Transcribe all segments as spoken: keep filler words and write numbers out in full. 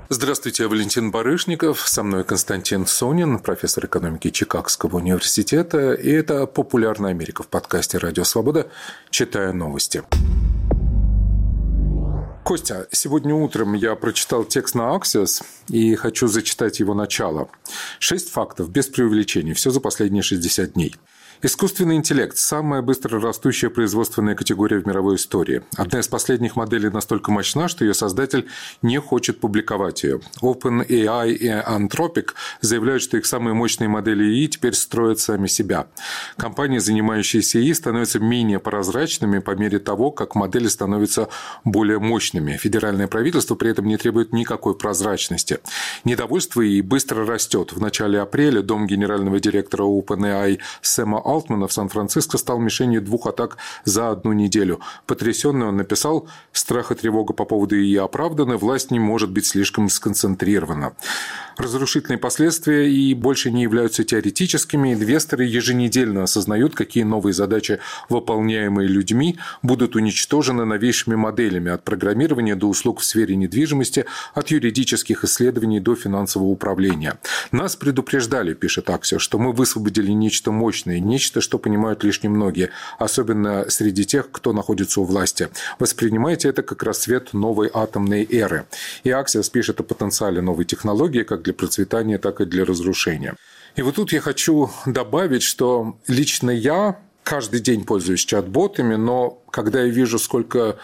Здравствуйте, я Валентин Барышников, со мной Константин Сонин, профессор экономики Чикагского университета, и это «Популярная Америка» в подкасте «Радио Свобода. Читаю новости». Костя, сегодня утром я прочитал текст на Axios и хочу зачитать его начало. Шесть фактов, без преувеличений, все за последние шестьдесят дней. Искусственный интеллект – самая быстро растущая производственная категория в мировой истории. Одна из последних моделей настолько мощна, что ее создатель не хочет публиковать ее. OpenAI и Anthropic заявляют, что их самые мощные модели ИИ теперь строят сами себя. Компании, занимающиеся ИИ, становятся менее прозрачными по мере того, как модели становятся более мощными. Федеральное правительство при этом не требует никакой прозрачности. Недовольство ИИ быстро растет. В начале апреля дом генерального директора OpenAI Сэма Алтмана в Сан-Франциско стал мишенью двух атак за одну неделю. Потрясенный он написал: «Страх и тревога по поводу ИИ оправданы, власть не может быть слишком сконцентрирована». Разрушительные последствия ИИ больше не являются теоретическими. Инвесторы еженедельно осознают, какие новые задачи, выполняемые людьми, будут уничтожены новейшими моделями, от программирования до услуг в сфере недвижимости, от юридических исследований до финансового управления. «Нас предупреждали, — пишет Axios, — что мы высвободили нечто мощное, нечто, что понимают лишь немногие, особенно среди тех, кто находится у власти. Воспринимайте это как расцвет новой атомной эры». И Axios пишет о потенциале новой технологии как для процветания, так и для разрушения. И вот тут я хочу добавить, что лично я каждый день пользуюсь чат-ботами, но когда я вижу, сколько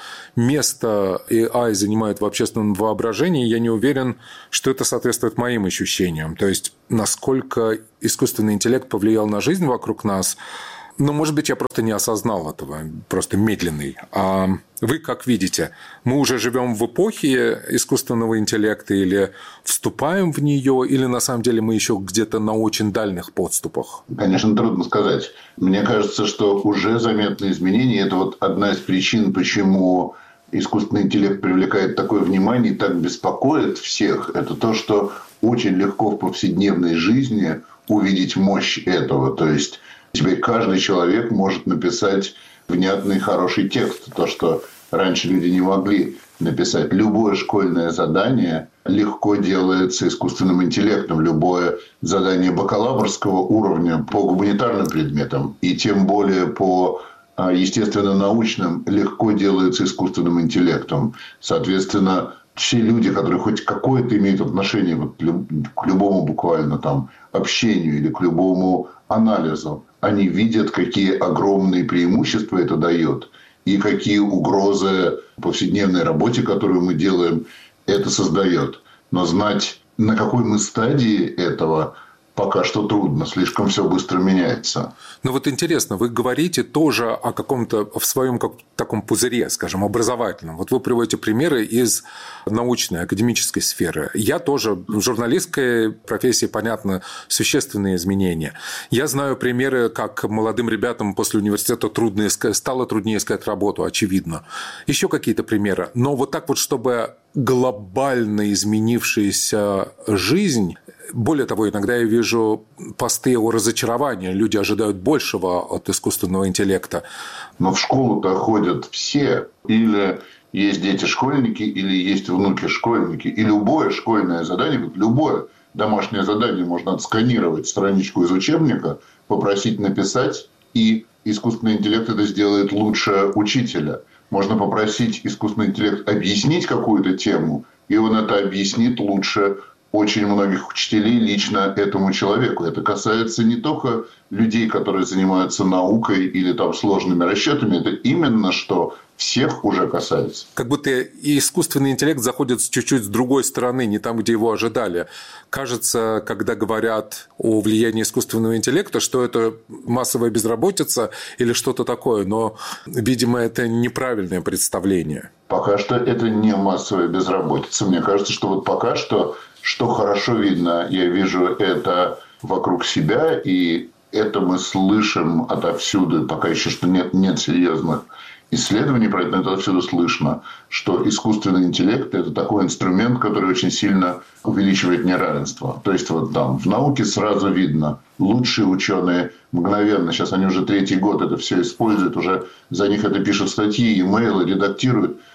места эй ай занимает в общественном воображении, я не уверен, что это соответствует моим ощущениям. То есть, насколько искусственный интеллект повлиял на жизнь вокруг нас. Но, может быть, я просто не осознал этого, просто медленный. А вы как видите? Мы уже живем в эпохе искусственного интеллекта или вступаем в нее, или на самом деле мы еще где-то на очень дальних подступах? Конечно, трудно сказать. Мне кажется, что уже заметны изменения. Это вот одна из причин, почему искусственный интеллект привлекает такое внимание и так беспокоит всех. Это то, что очень легко в повседневной жизни увидеть мощь этого. То есть теперь каждый человек может написать внятный, хороший текст. То, что раньше люди не могли написать. Любое школьное задание легко делается искусственным интеллектом. Любое задание бакалаврского уровня по гуманитарным предметам и тем более по естественно-научным легко делается искусственным интеллектом. Соответственно, все люди, которые хоть какое-то имеют отношение вот к любому буквально там общению или к любому анализу, они видят, какие огромные преимущества это дает и какие угрозы повседневной работе, которую мы делаем, это создает. Но знать, на какой мы стадии этого, пока что трудно, слишком все быстро меняется. Ну вот интересно, вы говорите тоже о каком-то в своем как, таком пузыре, скажем, образовательном. Вот вы приводите примеры из научной, академической сферы. Я тоже в журналистской профессии, понятно, существенные изменения. Я знаю примеры, как молодым ребятам после университета трудно искать, стало труднее искать работу, очевидно. Еще какие-то примеры. Но вот так вот, чтобы глобально изменившаяся жизнь. Более того, иногда я вижу посты о разочаровании. Люди ожидают большего от искусственного интеллекта. Но в школу-то ходят все. Или есть дети-школьники, или есть внуки-школьники. И любое школьное задание, любое домашнее задание можно отсканировать страничку из учебника, попросить написать, и искусственный интеллект это сделает лучше учителя. Можно попросить искусственный интеллект объяснить какую-то тему, и он это объяснит лучше очень многих учителей лично этому человеку. Это касается не только людей, которые занимаются наукой или там сложными расчетами, это именно что всех уже касается. Как будто и искусственный интеллект заходит чуть-чуть с другой стороны, не там, где его ожидали. Кажется, когда говорят о влиянии искусственного интеллекта, что это массовая безработица или что-то такое, но, видимо, это неправильное представление. Пока что это не массовая безработица. Мне кажется, что вот пока что, что хорошо видно, я вижу это вокруг себя, и это мы слышим отовсюду, пока еще что нет, нет серьезных исследований про это, но это отсюда слышно, что искусственный интеллект – это такой инструмент, который очень сильно увеличивает неравенство. То есть, вот там в науке сразу видно, лучшие ученые мгновенно, сейчас они уже третий год это все используют, уже за них это пишут статьи, имейлы, редактируют.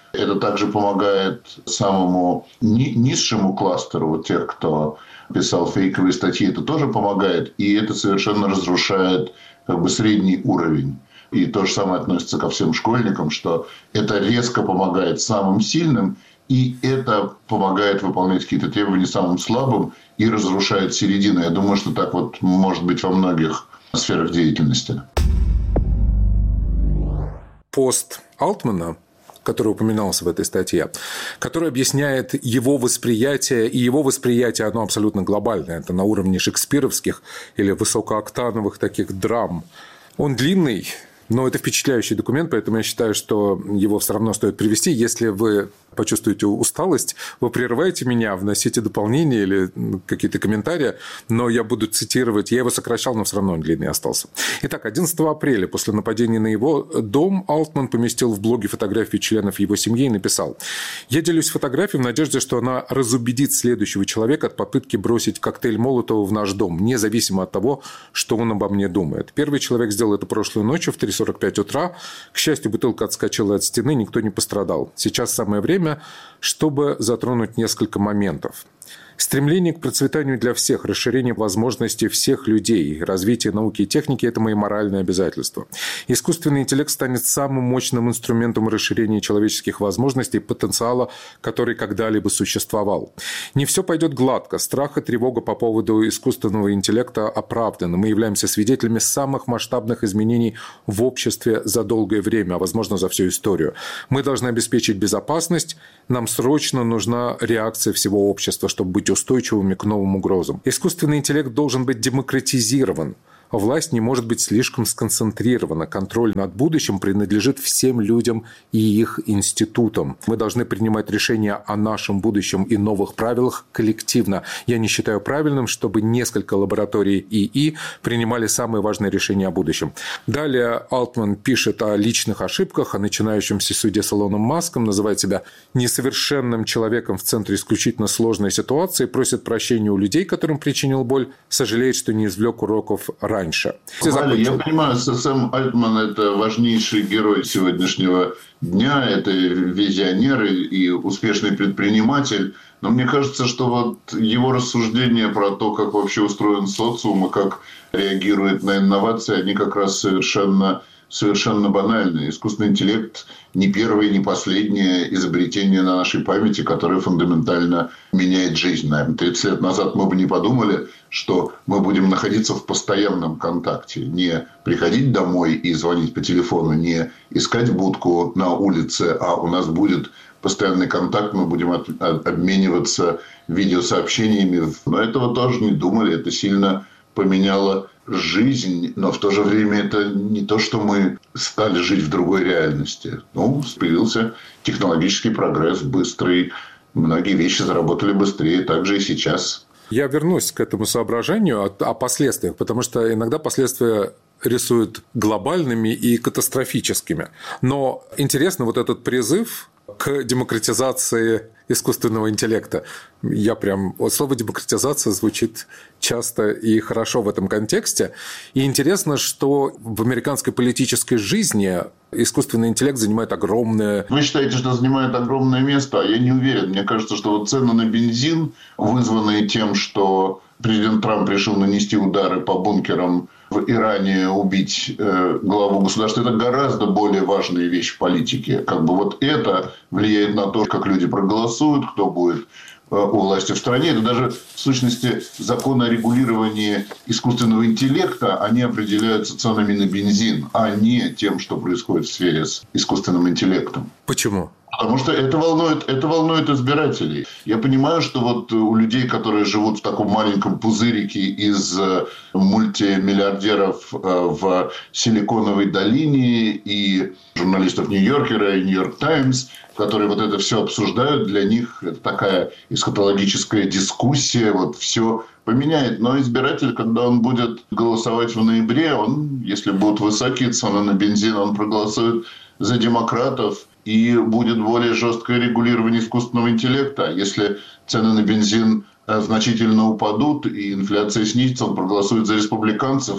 Это также помогает самому ни- низшему кластеру, вот тех, кто писал фейковые статьи, это тоже помогает. И это совершенно разрушает как бы средний уровень. И то же самое относится ко всем школьникам, что это резко помогает самым сильным, и это помогает выполнять какие-то требования самым слабым и разрушает середину. Я думаю, что так вот может быть во многих сферах деятельности. Пост Алтмана, который упоминался в этой статье, который объясняет его восприятие, и его восприятие, оно абсолютно глобальное. Это на уровне шекспировских или высокооктановых таких драм. Он длинный, но это впечатляющий документ, поэтому я считаю, что его все равно стоит привести. Если вы почувствуете усталость, вы прерываете меня, вносите дополнения или какие-то комментарии, но я буду цитировать. Я его сокращал, но все равно он длинный остался. Итак, одиннадцатого апреля, после нападения на его дом, Алтман поместил в блоге фотографии членов его семьи и написал: «Я делюсь фотографией в надежде, что она разубедит следующего человека от попытки бросить коктейль Молотова в наш дом, независимо от того, что он обо мне думает. Первый человек сделал это прошлой ночью в три сорок пять утра. К счастью, бутылка отскочила от стены, никто не пострадал. Сейчас самое время, чтобы затронуть несколько моментов. Стремление к процветанию для всех, расширение возможностей всех людей, развитие науки и техники – это мои моральные обязательства. Искусственный интеллект станет самым мощным инструментом расширения человеческих возможностей, потенциала, который когда-либо существовал. Не все пойдет гладко. Страх и тревога по поводу искусственного интеллекта оправданы. Мы являемся свидетелями самых масштабных изменений в обществе за долгое время, а возможно за всю историю. Мы должны обеспечить безопасность. Нам срочно нужна реакция всего общества, чтобы быть устойчивыми к новым угрозам. Искусственный интеллект должен быть демократизирован. Власть не может быть слишком сконцентрирована. Контроль над будущим принадлежит всем людям и их институтам. Мы должны принимать решения о нашем будущем и новых правилах коллективно. Я не считаю правильным, чтобы несколько лабораторий ИИ принимали самые важные решения о будущем». Далее Алтман пишет о личных ошибках, о начинающемся суде с Илоном Маском, называет себя несовершенным человеком в центре исключительно сложной ситуации, просит прощения у людей, которым причинил боль, сожалеет, что не извлек уроков раньше. Валя, я понимаю, Сэм Альтман – это важнейший герой сегодняшнего дня, это визионер и успешный предприниматель. Но мне кажется, что вот его рассуждения про то, как вообще устроен социум и как реагирует на инновации, они как раз совершенно, совершенно банальны. Искусственный интеллект не первое, не последнее изобретение на нашей памяти, которое фундаментально меняет жизнь. Наверное, тридцать лет назад мы бы не подумали, что мы будем находиться в постоянном контакте. Не приходить домой и звонить по телефону, не искать будку на улице, а у нас будет постоянный контакт, мы будем от, от, обмениваться видеосообщениями. Но этого тоже не думали, это сильно поменяло жизнь, но в то же время это не то, что мы стали жить в другой реальности. Ну, появился технологический прогресс быстрый, многие вещи заработали быстрее, так же и сейчас. Я вернусь к этому соображению о, о последствиях, потому что иногда последствия рисуют глобальными и катастрофическими. Но интересно вот этот призыв к демократизации искусственного интеллекта. Я прям... Вот слово «демократизация» звучит часто и хорошо в этом контексте. И интересно, что в американской политической жизни искусственный интеллект занимает огромное... Вы считаете, что занимает огромное место, а я не уверен. Мне кажется, что вот цены на бензин, вызванные тем, что президент Трамп решил нанести удары по бункерам в Иране, убить э, главу государства, это гораздо более важная вещь в политике. Как бы вот это влияет на то, как люди проголосуют, кто будет э, у власти в стране. Это даже в сущности законы о регулировании искусственного интеллекта, они определяются ценами на бензин, а не тем, что происходит в сфере с искусственным интеллектом. Почему? Потому что это волнует, это волнует избирателей. Я понимаю, что вот у людей, которые живут в таком маленьком пузырике из мультимиллиардеров в Силиконовой долине и журналистов Нью-Йоркера и Нью-Йорк Таймс, которые вот это все обсуждают, для них это такая эсхатологическая дискуссия, вот все поменяет. Но избиратель, когда он будет голосовать в ноябре, он, если будут высокие цены на бензин, он проголосует за демократов, и будет более жесткое регулирование искусственного интеллекта. Если цены на бензин значительно упадут и инфляция снизится, он проголосует за республиканцев.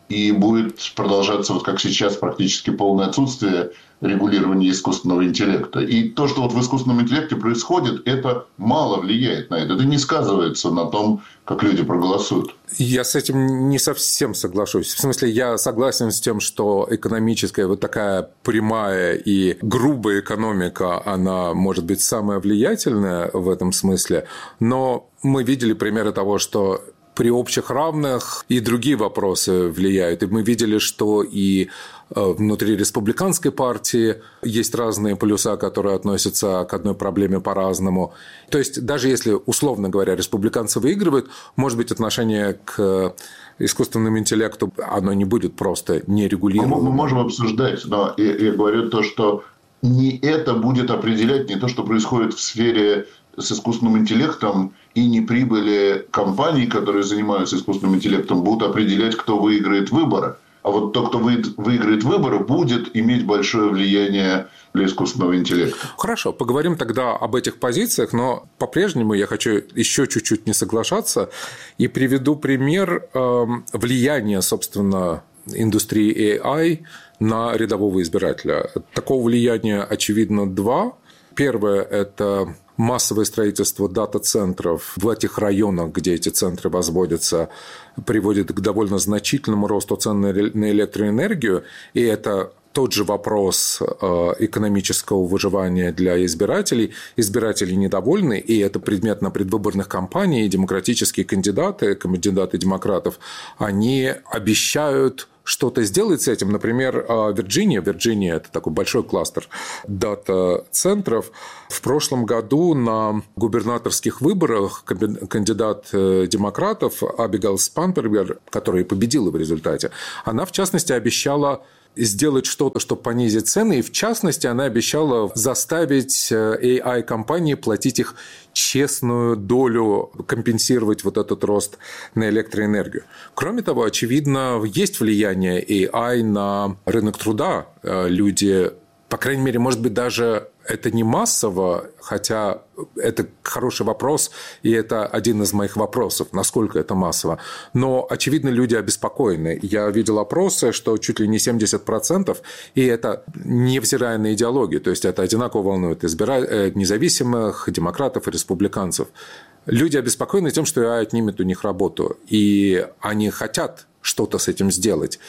и будет продолжаться, вот как сейчас, практически полное отсутствие регулирования искусственного интеллекта. И то, что вот в искусственном интеллекте происходит, это мало влияет на это. Это не сказывается на том, как люди проголосуют. Я с этим не совсем соглашусь. В смысле, я согласен с тем, что экономическая вот такая прямая и грубая экономика, она может быть самая влиятельная в этом смысле. Но мы видели примеры того, что при общих равных и другие вопросы влияют. И мы видели, что и внутри республиканской партии есть разные полюса, которые относятся к одной проблеме по-разному. То есть, даже если, условно говоря, республиканцы выигрывают, может быть, отношение к искусственному интеллекту, оно не будет просто нерегулируемым. Мы можем обсуждать, но я, я говорю то, что не это будет определять, не то, что происходит в сфере с искусственным интеллектом, и не прибыли компаний, которые занимаются искусственным интеллектом, будут определять, кто выиграет выборы. А вот тот, кто выиграет выборы, будет иметь большое влияние для искусственного интеллекта. Хорошо, поговорим тогда об этих позициях, но по-прежнему я хочу еще чуть-чуть не соглашаться и приведу пример э, влияния, собственно, индустрии эй ай на рядового избирателя. Такого влияния, очевидно, два. Первое – это массовое строительство дата-центров в этих районах, где эти центры возводятся, приводит к довольно значительному росту цен на электроэнергию. И это тот же вопрос экономического выживания для избирателей. Избиратели недовольны, и это предмет на предвыборных кампаниях. И демократические кандидаты, кандидаты демократов, они обещают что-то сделать с этим. Например, Вирджиния. Вирджиния – это такой большой кластер дата-центров. В прошлом году на губернаторских выборах кандидат демократов Абигейл Спанбергер, которая победила в результате, она, в частности, обещала сделать что-то, чтобы понизить цены, и в частности она обещала заставить эй ай-компании платить их честную долю, компенсировать вот этот рост на электроэнергию. Кроме того, очевидно, есть влияние эй ай на рынок труда. Люди, по крайней мере, может быть, даже это не массово, хотя это хороший вопрос, и это один из моих вопросов, насколько это массово. Но, очевидно, люди обеспокоены. Я видел опросы, что чуть ли не семьдесят процентов, и это невзирая на идеологию, то есть это одинаково волнует избира... независимых, демократов и республиканцев. Люди обеспокоены тем, что эй ай отнимет у них работу, и они хотят что-то с этим сделать.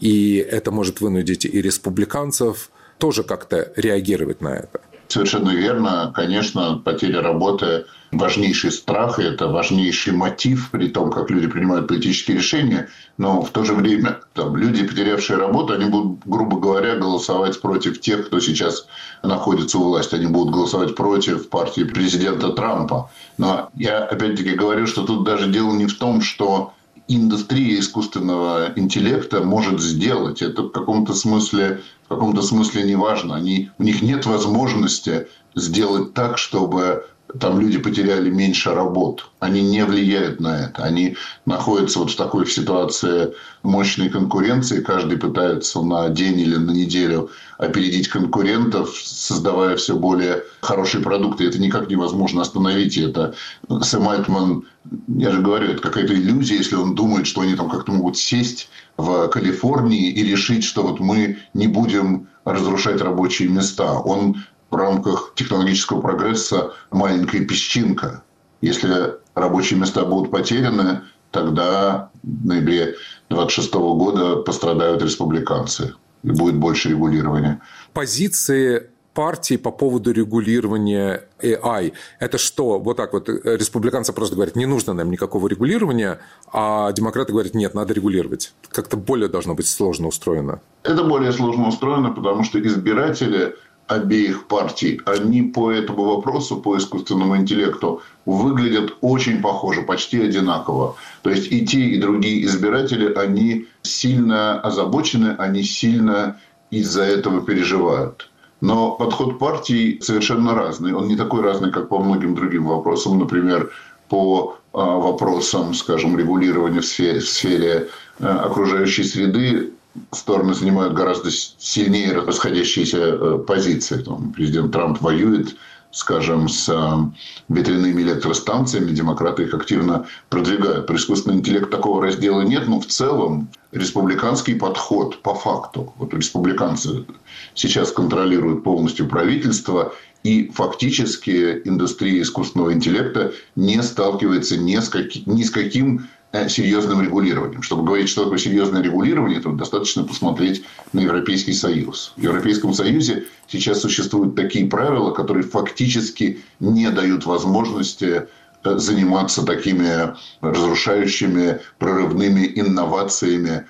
И это может вынудить и республиканцев тоже как-то реагировать на это. Совершенно верно. Конечно, потеря работы – важнейший страх, и это важнейший мотив при том, как люди принимают политические решения. Но в то же время там, люди, потерявшие работу, они будут, грубо говоря, голосовать против тех, кто сейчас находится у власти. Они будут голосовать против партии президента Трампа. Но я опять-таки говорю, что тут даже дело не в том, что индустрия искусственного интеллекта может сделать. Это в каком-то смысле, в каком-то смысле не важно. Они, у них нет возможности сделать так, чтобы там люди потеряли меньше работ. Они не влияют на это. Они находятся вот в такой ситуации мощной конкуренции. Каждый пытается на день или на неделю опередить конкурентов, создавая все более хорошие продукты. Это никак невозможно остановить. И это Сэм Альтман, я же говорю, это какая-то иллюзия, если он думает, что они там как-то могут сесть в Калифорнии и решить, что вот мы не будем разрушать рабочие места. Он в рамках технологического прогресса маленькая песчинка. Если рабочие места будут потеряны, тогда в ноябре двадцать шестого года пострадают республиканцы. И будет больше регулирования. Позиции партии по поводу регулирования эй ай. Это что? Вот так вот республиканцы просто говорят, не нужно нам никакого регулирования, а демократы говорят, нет, надо регулировать. Как-то более должно быть сложно устроено. Это более сложно устроено, потому что избиратели обеих партий, они по этому вопросу, по искусственному интеллекту, выглядят очень похоже, почти одинаково. То есть и те, и другие избиратели, они сильно озабочены, они сильно из-за этого переживают. Но подход партий совершенно разный. Он не такой разный, как по многим другим вопросам. Например, по вопросам, скажем, регулирования в сфере, в сфере окружающей среды, стороны занимают гораздо сильнее расходящиеся позиции. Там президент Трамп воюет скажем, с ветряными электростанциями. Демократы их активно продвигают. Про искусственный интеллект такого раздела нет, но в целом республиканский подход по факту. Вот республиканцы сейчас контролируют полностью правительство, и фактически индустрия искусственного интеллекта не сталкивается ни с, каки, ни с каким серьезным регулированием. Чтобы говорить, что такое серьезное регулирование, то достаточно посмотреть на Европейский Союз. В Европейском Союзе сейчас существуют такие правила, которые фактически не дают возможности заниматься такими разрушающими, прорывными инновациями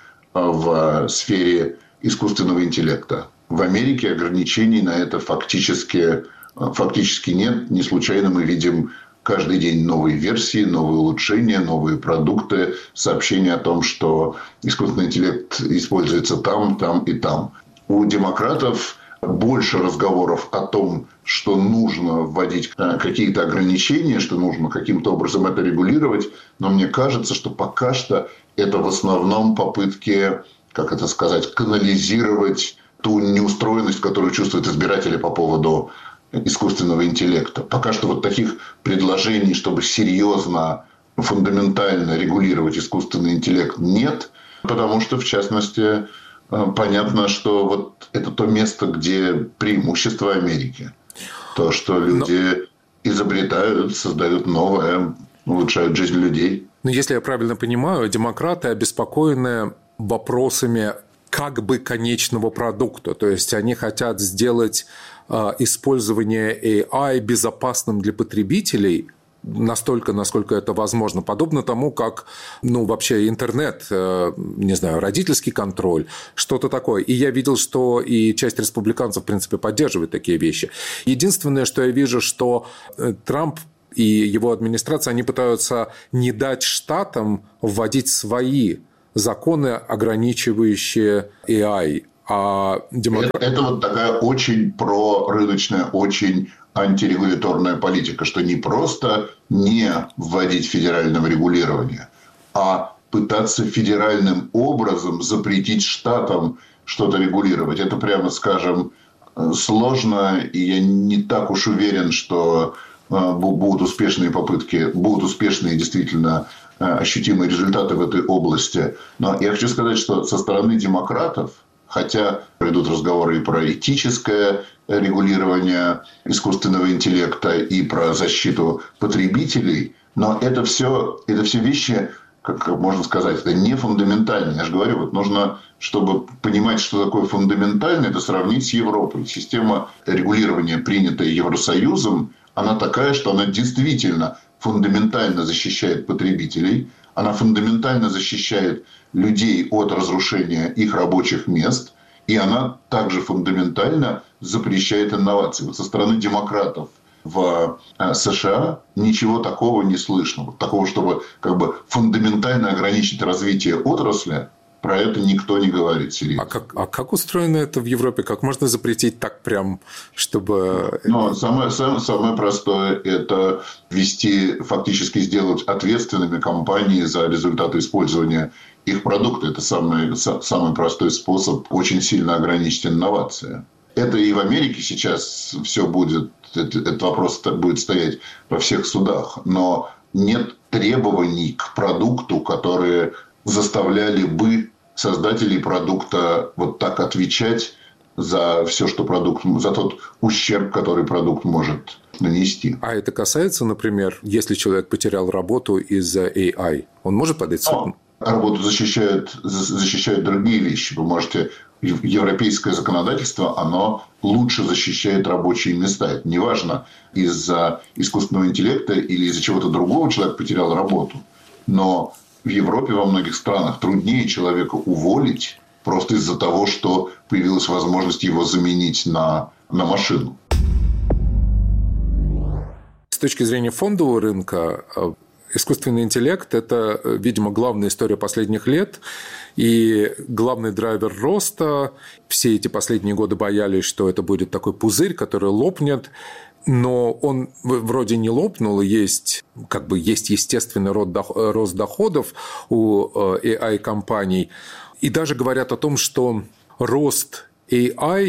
в сфере искусственного интеллекта. В Америке ограничений на это фактически, фактически нет. Не случайно мы видим каждый день новые версии, новые улучшения, новые продукты, сообщения о том, что искусственный интеллект используется там, там и там. У демократов больше разговоров о том, что нужно вводить какие-то ограничения, что нужно каким-то образом это регулировать. Но мне кажется, что пока что это в основном попытки, как это сказать, канализировать ту неустроенность, которую чувствуют избиратели по поводу искусственного интеллекта. Пока что вот таких предложений, чтобы серьезно, фундаментально регулировать искусственный интеллект, нет. Потому что, в частности, понятно, что вот это то место, где преимущество Америки. То, что люди Но... изобретают, создают новое, улучшают жизнь людей. Но если я правильно понимаю, демократы обеспокоены вопросами как бы конечного продукта. То есть они хотят сделать э, использование эй ай безопасным для потребителей настолько, насколько это возможно. Подобно тому, как ну, вообще интернет, э, не знаю, родительский контроль, что-то такое. И я видел, что и часть республиканцев, в принципе, поддерживает такие вещи. Единственное, что я вижу, что Трамп и его администрация, они пытаются не дать штатам вводить свои законы, ограничивающие эй ай. А демократ... это, это вот такая очень прорыночная, очень антирегуляторная политика, что не просто не вводить федерального регулирования, а пытаться федеральным образом запретить штатам что-то регулировать. Это, прямо скажем, сложно, и я не так уж уверен, что будут успешные попытки, будут успешные действительно ощутимые результаты в этой области. Но я хочу сказать, что со стороны демократов, хотя идут разговоры и про этическое регулирование искусственного интеллекта, и про защиту потребителей, но это все, это все вещи, как можно сказать, это не фундаментальные. Я же говорю, вот нужно, чтобы понимать, что такое фундаментальное, это сравнить с Европой. Система регулирования, принятая Евросоюзом, она такая, что она действительно фундаментально защищает потребителей, она фундаментально защищает людей от разрушения их рабочих мест, и она также фундаментально запрещает инновации. Вот со стороны демократов в США ничего такого не слышно. Вот такого, чтобы как бы фундаментально ограничить развитие отрасли, про это никто не говорит серьезно. А как, а как устроено это в Европе? Как можно запретить так прям, чтобы... Ну, самое, самое, самое простое – это ввести, фактически сделать ответственными компании за результаты использования их продукта. Это самый, самый простой способ очень сильно ограничить инновации. Это и в Америке сейчас все будет, этот вопрос будет стоять во всех судах. Но нет требований к продукту, которые заставляли бы создателей продукта вот так отвечать за все, что продукт, за тот ущерб, который продукт может нанести. А это касается, например, если человек потерял работу из-за эй ай, он может подать в суд? Работу защищают, защищают другие вещи. Вы можете... Европейское законодательство, оно лучше защищает рабочие места. Это не важно, из-за искусственного интеллекта или из-за чего-то другого человек потерял работу. Но в Европе во многих странах труднее человека уволить просто из-за того, что появилась возможность его заменить на, на машину. С точки зрения фондового рынка, искусственный интеллект – это, видимо, главная история последних лет и главный драйвер роста. Все эти последние годы боялись, что это будет такой пузырь, который лопнет. Но он вроде не лопнул, и есть, как бы, есть естественный рост доходов у эй ай-компаний. И даже говорят о том, что рост эй ай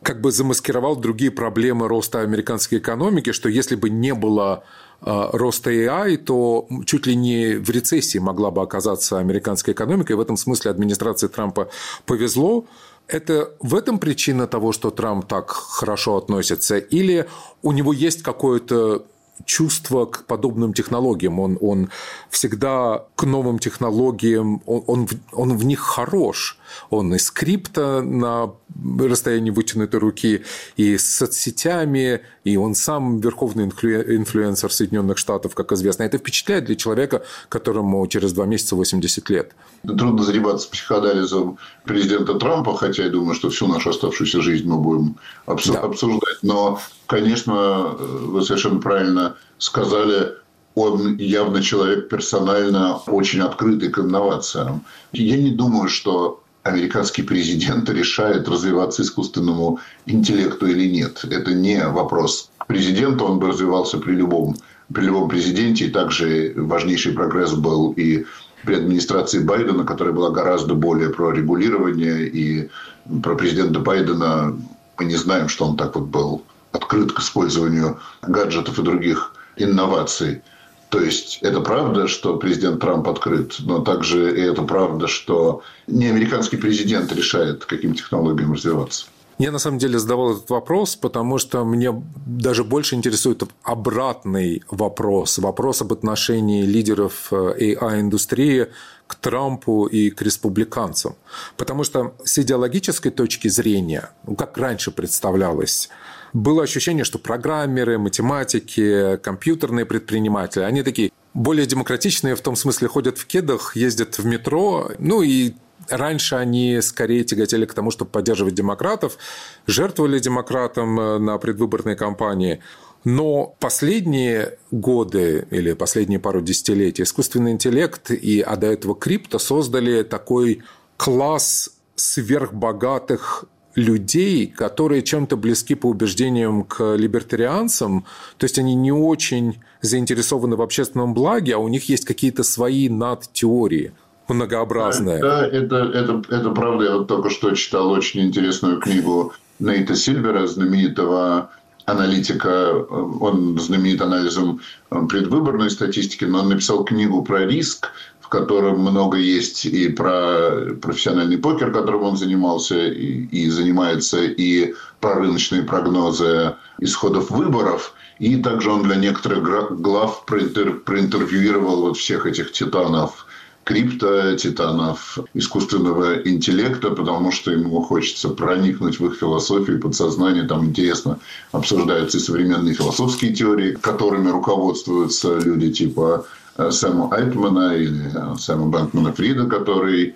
как бы замаскировал другие проблемы роста американской экономики, что если бы не было роста эй ай, то чуть ли не в рецессии могла бы оказаться американская экономика, и в этом смысле администрации Трампа повезло. Это в этом причина того, что Трамп так хорошо относится, или у него есть какое-то чувство к подобным технологиям? Он, он всегда к новым технологиям, он, он, он в них хорош. Он и с крипто на расстоянии вытянутой руки, и с соцсетями, и он сам верховный инфлюенсер Соединенных Штатов, как известно. Это впечатляет для человека, которому через два месяца восемьдесят лет. Трудно заниматься психодализом президента Трампа, хотя я думаю, что всю нашу оставшуюся жизнь мы будем обсу- да. обсуждать. Но, конечно, вы совершенно правильно сказали, он явно человек персонально очень открытый к инновациям. Я не думаю, что американский президент решает развиваться искусственному интеллекту или нет. Это не вопрос президента, он бы развивался при любом, при любом президенте. И также важнейший прогресс был и при администрации Байдена, которая была гораздо более про регулирование. И про президента Байдена мы не знаем, что он так вот был открыт к использованию гаджетов и других инноваций. То есть, это правда, что президент Трамп открыт, но также и это правда, что не американский президент решает, каким технологиям развиваться. Я на самом деле задавал этот вопрос, потому что мне даже больше интересует обратный вопрос. Вопрос об отношении лидеров эй ай-индустрии к Трампу и к республиканцам. Потому что с идеологической точки зрения, ну, как раньше представлялось, было ощущение, что программеры, математики, компьютерные предприниматели, они такие более демократичные, в том смысле ходят в кедах, ездят в метро, ну и раньше они скорее тяготели к тому, чтобы поддерживать демократов, жертвовали демократам на предвыборной кампании. Но последние годы или последние пару десятилетий искусственный интеллект и, а до этого крипто создали такой класс сверхбогатых людей, которые чем-то близки по убеждениям к либертарианцам, то есть они не очень заинтересованы в общественном благе, а у них есть какие-то свои надтеории многообразные. Да, это, это, это правда. Я вот только что читал очень интересную книгу Нейта Сильвера, знаменитого аналитика. Он знаменит анализом предвыборной статистики, но он написал книгу про риск, в котором много есть и про профессиональный покер, которым он занимался и, и занимается, и про рыночные прогнозы исходов выборов. И также он для некоторых глав проинтер, проинтервьюировал вот всех этих титанов крипто, титанов искусственного интеллекта, потому что ему хочется проникнуть в их философию и подсознание. Там интересно обсуждаются и современные философские теории, которыми руководствуются люди типа Сэма Альтмана или Сэма Бэнкмана-Фрида, который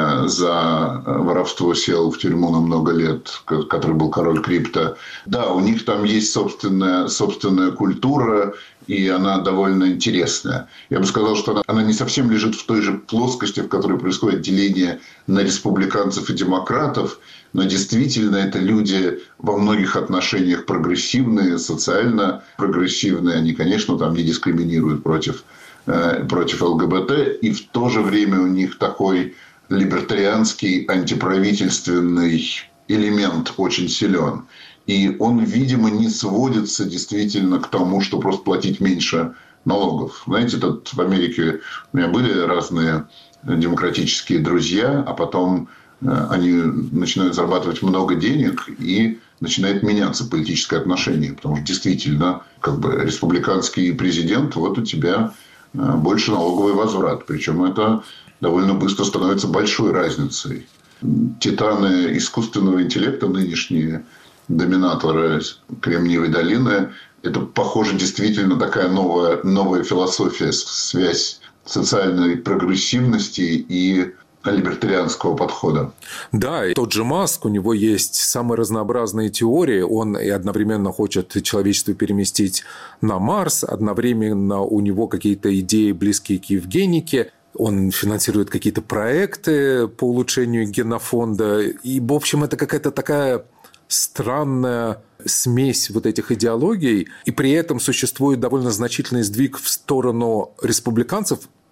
за воровство сел в тюрьму на много лет, который был король крипто. Да, у них там есть собственная, собственная культура, и она довольно интересная. Я бы сказал, что она, она не совсем лежит в той же плоскости, в которой происходит деление на республиканцев и демократов, но действительно это люди во многих отношениях прогрессивные, социально прогрессивные. Они, конечно, там не дискриминируют против, э, против ЛГБТ, и в то же время у них такой либертарианский антиправительственный элемент очень силен. И он, видимо, не сводится действительно к тому, что просто платить меньше налогов. Знаете, тут в Америке у меня были разные демократические друзья, а потом они начинают зарабатывать много денег, и начинает меняться политическое отношение. Потому что действительно, как бы республиканский президент, вот у тебя больше налоговый возврат. Причем это довольно быстро становится большой разницей. Титаны искусственного интеллекта, нынешние доминаторы Кремниевой долины, это, похоже, действительно такая новая, новая философия, связь социальной прогрессивности и либертарианского подхода. Да, и тот же Маск, у него есть самые разнообразные теории. Он и одновременно хочет человечество переместить на Марс, одновременно у него какие-то идеи, близкие к евгенике. Он финансирует какие-то проекты по улучшению генофонда. И, в общем, это какая-то такая странная смесь вот этих идеологий. И при этом существует довольно значительный сдвиг в сторону республиканцев,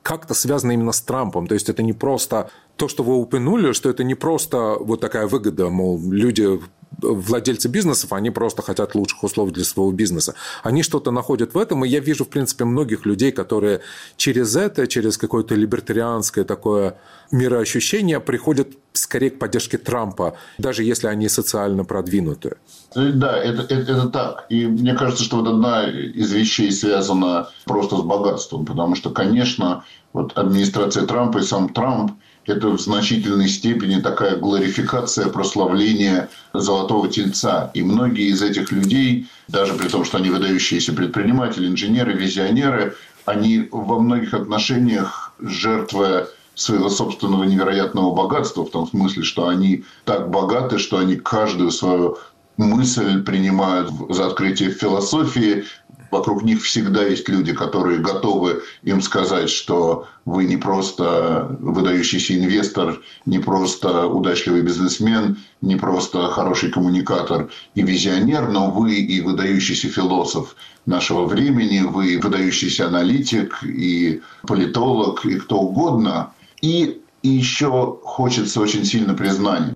как-то связано именно с Трампом. То есть это не просто то, что вы упомянули, что это не просто вот такая выгода, мол, люди... владельцы бизнесов, они просто хотят лучших условий для своего бизнеса. Они что-то находят в этом, и я вижу, в принципе, многих людей, которые через это, через какое-то либертарианское такое мироощущение приходят скорее к поддержке Трампа, даже если они социально продвинутые. Да, это, это, это так. И мне кажется, что вот одна из вещей связана просто с богатством, потому что, конечно, вот администрация Трампа и сам Трамп – это в значительной степени такая глорификация, прославление золотого тельца. И многие из этих людей, даже при том, что они выдающиеся предприниматели, инженеры, визионеры, они во многих отношениях жертвы своего собственного невероятного богатства, в том смысле, что они так богаты, что они каждую свою мысль принимают за открытие философии. Вокруг них всегда есть люди, которые готовы им сказать, что вы не просто выдающийся инвестор, не просто удачливый бизнесмен, не просто хороший коммуникатор и визионер, но вы и выдающийся философ нашего времени, вы выдающийся аналитик и политолог, и кто угодно. И еще хочется очень сильно признания.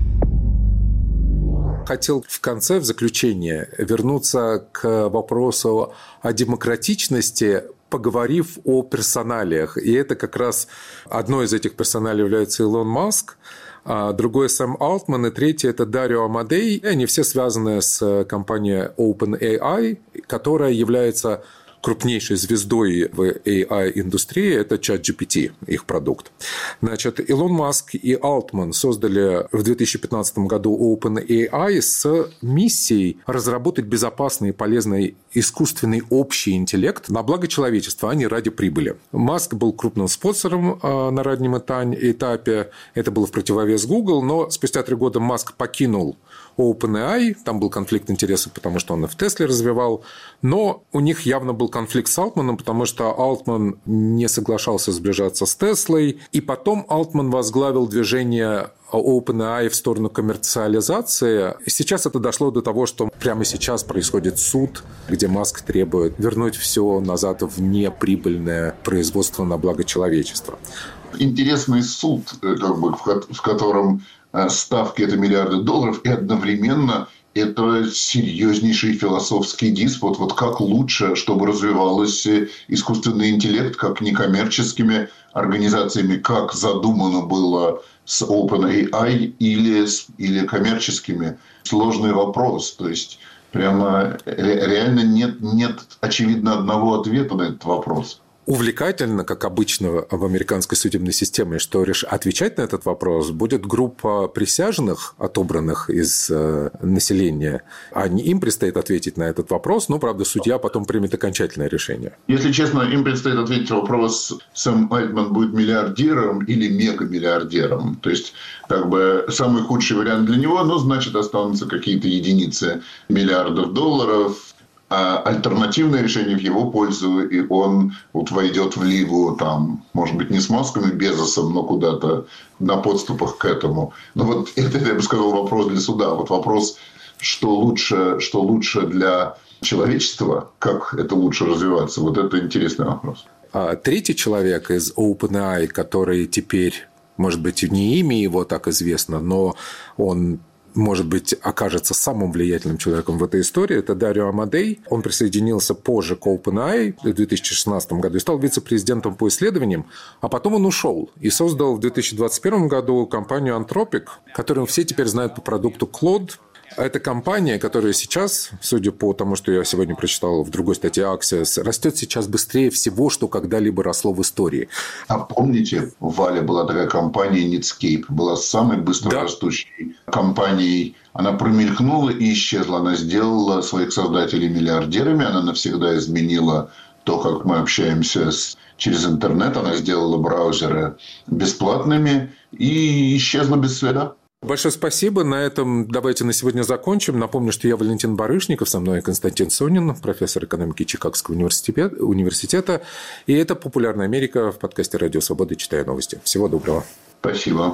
Хотел в конце, в заключение, вернуться к вопросу о демократичности, поговорив о персоналиях. И это как раз одной из этих персоналей является Илон Маск, а другой Сэм Алтман, и третий – это Дарио Амадей. И они все связаны с компанией OpenAI, которая является крупнейшей звездой в эй ай-индустрии – это ChatGPT, их продукт. Значит, Илон Маск и Алтман создали в две тысячи пятнадцатом году OpenAI с миссией разработать безопасный и полезный искусственный общий интеллект на благо человечества, а не ради прибыли. Маск был крупным спонсором на раннем этапе. Это было в противовес Google, но спустя три года Маск покинул OpenAI, там был конфликт интересов, потому что он и в Тесле развивал, но у них явно был конфликт с Алтманом, потому что Алтман не соглашался сближаться с Теслой, и потом Алтман возглавил движение OpenAI в сторону коммерциализации. Сейчас это дошло до того, что прямо сейчас происходит суд, где Маск требует вернуть все назад в неприбыльное производство на благо человечества. Интересный суд, как бы, в котором ставки – это миллиарды долларов, и одновременно это серьезнейший философский диспут. Вот как лучше, чтобы развивался искусственный интеллект, как некоммерческими организациями, как задумано было с OpenAI, или, или коммерческими. Сложный вопрос. То есть, прямо реально нет, нет, очевидно, одного ответа на этот вопрос. Увлекательно, как обычно в американской судебной системе, что отвечать на этот вопрос будет группа присяжных, отобранных из э, населения. А им предстоит ответить на этот вопрос, но, правда, судья потом примет окончательное решение. Если честно, им предстоит ответить на вопрос, Сэм Альтман будет миллиардером или мегамиллиардером. То есть, как бы, самый худший вариант для него, ну, значит, останутся какие-то единицы миллиардов долларов. А альтернативное решение в его пользу, и он вот войдет в лигу, там, может быть, не с Маском и Безосом, но куда-то на подступах к этому. Но вот это, я бы сказал, вопрос для суда. Вот вопрос, что лучше, что лучше для человечества, как это лучше развиваться, вот это интересный вопрос. А третий человек из OpenAI, который теперь, может быть, не имя его так известно, но он... может быть, окажется самым влиятельным человеком в этой истории, это Дарио Амадей. Он присоединился позже к OpenAI в две тысячи шестнадцатом году и стал вице-президентом по исследованиям, а потом он ушел и создал в две тысячи двадцать первом году компанию Anthropic, которую все теперь знают по продукту Claude. Это компания, которая сейчас, судя по тому, что я сегодня прочитал в другой статье Axios, растет сейчас быстрее всего, что когда-либо росло в истории. А помните, в Вале была такая компания Netscape, была самой быстрорастущей да. компанией. Она промелькнула и исчезла. Она сделала своих создателей миллиардерами, она навсегда изменила то, как мы общаемся с... через интернет. Она сделала браузеры бесплатными и исчезла без следа. Большое спасибо. На этом давайте на сегодня закончим. Напомню, что я Валентин Барышников, со мной Константин Сонин, профессор экономики Чикагского университета. И это «Популярная Америка» в подкасте «Радио Свобода. Читаю новости». Всего доброго. Спасибо.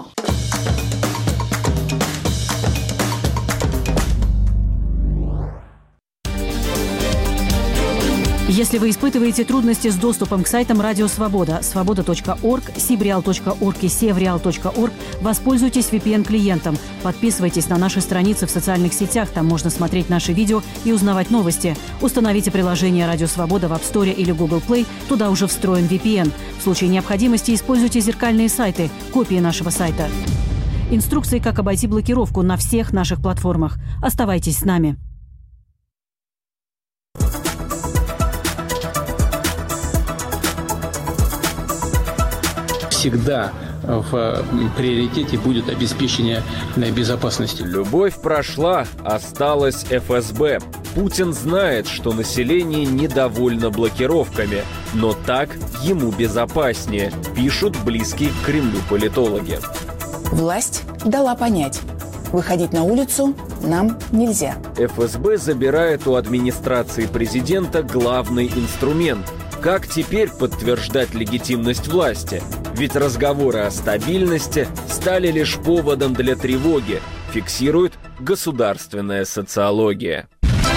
Если вы испытываете трудности с доступом к сайтам Радио Свобода, свобода точка орг, сибреал точка орг и севреал точка орг, воспользуйтесь ви пи эн-клиентом. Подписывайтесь на наши страницы в социальных сетях, там можно смотреть наши видео и узнавать новости. Установите приложение Радио Свобода в App Store или Google Play, туда уже встроен ви пи эн. В случае необходимости используйте зеркальные сайты, копии нашего сайта. Инструкции, как обойти блокировку на всех наших платформах. Оставайтесь с нами. Всегда в приоритете будет обеспечение безопасности. Любовь прошла, осталось эф эс бэ. Путин знает, что население недовольно блокировками, но так ему безопаснее, пишут близкие к Кремлю политологи. Власть дала понять, выходить на улицу нам нельзя. эф эс бэ забирает у администрации президента главный инструмент. Как теперь подтверждать легитимность власти? Ведь разговоры о стабильности стали лишь поводом для тревоги, фиксирует государственная социология.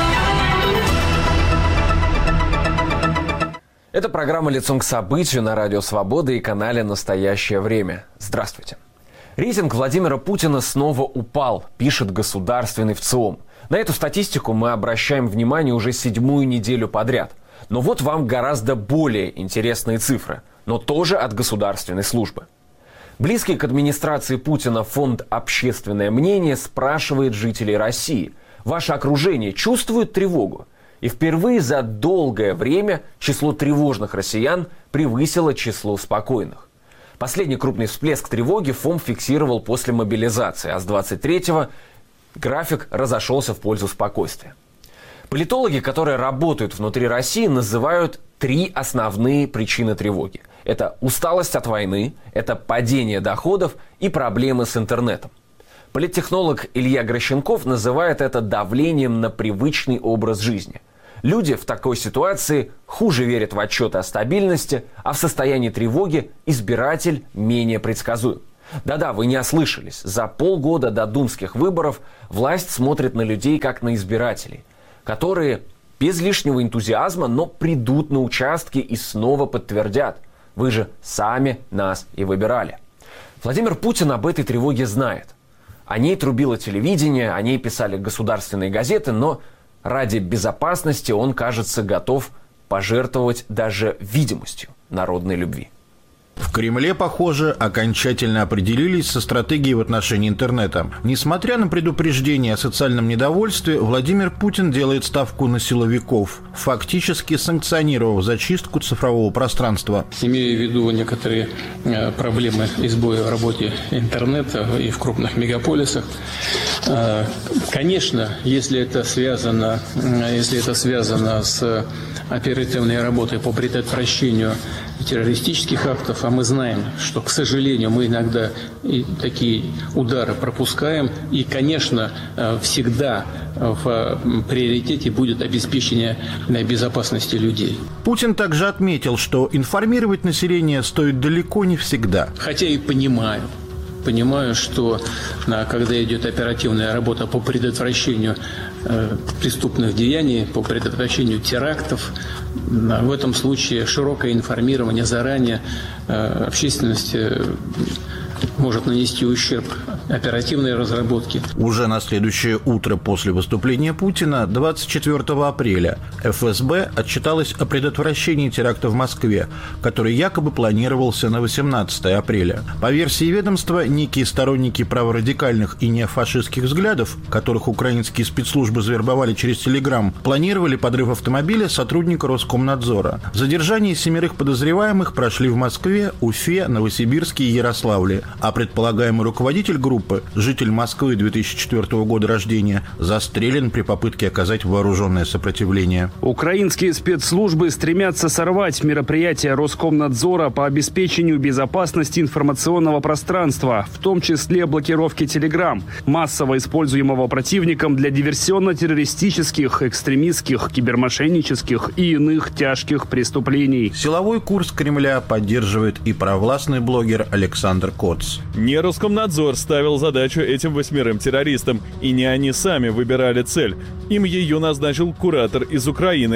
Это программа «Лицом к событию» на Радио Свобода и канале «Настоящее время». Здравствуйте. Рейтинг Владимира Путина снова упал, пишет государственный ВЦИОМ. На эту статистику мы обращаем внимание уже седьмую неделю подряд. Но вот вам гораздо более интересные цифры, но тоже от государственной службы. Близкий к администрации Путина фонд «Общественное мнение» спрашивает жителей России: ваше окружение чувствует тревогу? И впервые за долгое время число тревожных россиян превысило число спокойных. Последний крупный всплеск тревоги ФОМ фиксировал после мобилизации, а с двадцать третьего график разошелся в пользу спокойствия. Политологи, которые работают внутри России, называют три основные причины тревоги. Это усталость от войны, это падение доходов и проблемы с интернетом. Политтехнолог Илья Грощенков называет это давлением на привычный образ жизни. Люди в такой ситуации хуже верят в отчеты о стабильности, а в состоянии тревоги избиратель менее предсказуем. Да-да, вы не ослышались. За полгода до думских выборов власть смотрит на людей как на избирателей, которые без лишнего энтузиазма, но придут на участки и снова подтвердят: вы же сами нас и выбирали. Владимир Путин об этой тревоге знает. О ней трубило телевидение, о ней писали государственные газеты, но ради безопасности он, кажется, готов пожертвовать даже видимостью народной любви. В Кремле, похоже, окончательно определились со стратегией в отношении интернета. Несмотря на предупреждение о социальном недовольстве, Владимир Путин делает ставку на силовиков, фактически санкционировав зачистку цифрового пространства. Имея в виду некоторые проблемы и сбои в работе интернета и в крупных мегаполисах, конечно, если это связано, если это связано с оперативной работой по предотвращению террористических актов, а мы знаем, что, к сожалению, мы иногда и такие удары пропускаем, и, конечно, всегда в приоритете будет обеспечение безопасности людей. Путин также отметил, что информировать население стоит далеко не всегда. Хотя и понимаю, понимаю, что когда идет оперативная работа по предотвращению преступных деяний, по предотвращению терактов, в этом случае широкое информирование заранее общественности может нанести ущерб оперативной разработке. Уже на следующее утро после выступления Путина, двадцать четвёртого апреля, эф эс бэ отчиталась о предотвращении теракта в Москве, который якобы планировался на восемнадцатое апреля. По версии ведомства, некие сторонники праворадикальных и неофашистских взглядов, которых украинские спецслужбы завербовали через Телеграм, планировали подрыв автомобиля сотрудника Роскомнадзора. Задержание семерых подозреваемых прошли в Москве, Уфе, Новосибирске и Ярославле. А предполагаемый руководитель группы, житель Москвы две тысячи четвёртого года рождения, застрелен при попытке оказать вооруженное сопротивление. Украинские спецслужбы стремятся сорвать мероприятия Роскомнадзора по обеспечению безопасности информационного пространства, в том числе блокировки Телеграм, массово используемого противником для диверсионно-террористических, экстремистских, кибермошеннических и иных тяжких преступлений. Силовой курс Кремля поддерживает и провластный блогер Александр Коц. Не Роскомнадзор ставил задачу этим восьмерым террористам, и не они сами выбирали цель. Им ее назначил куратор из Украины.